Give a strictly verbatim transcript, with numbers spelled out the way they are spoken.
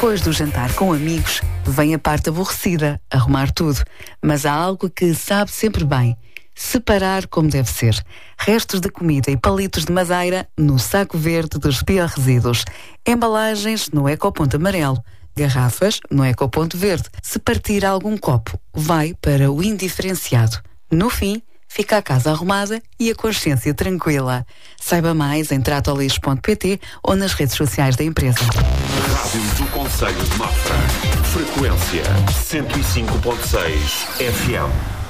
Depois do jantar com amigos, vem a parte aborrecida, arrumar tudo. Mas há algo que sabe sempre bem: separar como deve ser. Restos de comida e palitos de madeira no saco verde dos biorresíduos. Embalagens no ecoponto amarelo. Garrafas no ecoponto verde. Se partir algum copo, vai para o indiferenciado. No fim, fica a casa arrumada e a consciência tranquila. Saiba mais em tratolis ponto pt ou nas redes sociais da empresa. Rádio do Concelho de Mafra. Frequência cento e cinco ponto seis F M.